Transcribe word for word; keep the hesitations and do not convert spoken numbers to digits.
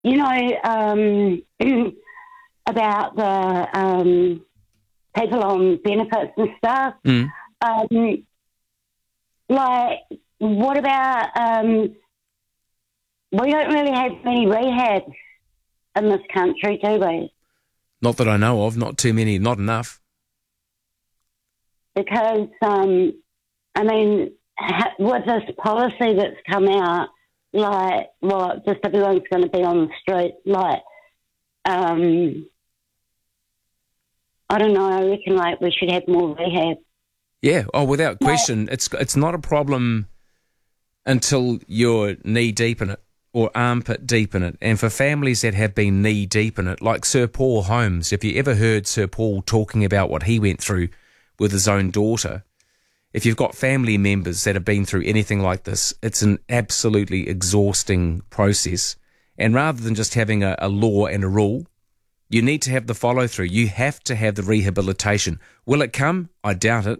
you know, um, about the um, people on benefits and stuff. Mm. Um, like, what about, um, we don't really have many rehabs in this country, do we? Not that I know of, not too many, not enough. Because, um, I mean, ha- with this policy that's come out, like, well, just everyone's going to be on the street, like, um, I don't know, I reckon, like, we should have more rehab. Yeah, oh, without question, it's it's not a problem until you're knee deep in it or armpit deep in it. And for families that have been knee deep in it, like Sir Paul Holmes, if you ever heard Sir Paul talking about what he went through with his own daughter, if you've got family members that have been through anything like this, it's an absolutely exhausting process. And rather than just having a, a law and a rule, you need to have the follow through. You have to have the rehabilitation. Will it come? I doubt it.